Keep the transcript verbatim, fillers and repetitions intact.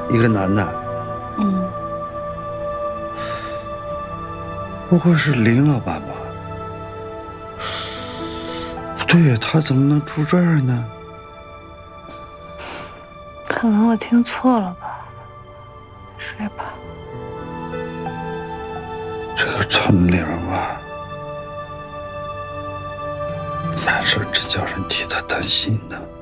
一个男的。 嗯， 不会是林老板吧？不对呀，他怎么能住这儿呢？ 可能我听错了吧。睡吧。 这个陈玲啊，难受真叫人替他担心呢。